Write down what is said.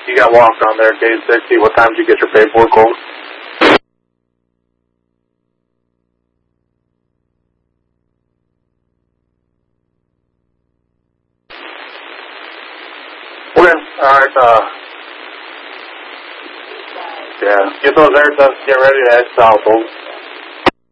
You got walked on there, gauge 60. What time did you get your paperwork home? Okay, alright, yeah, get those air tests, get ready to head south, over.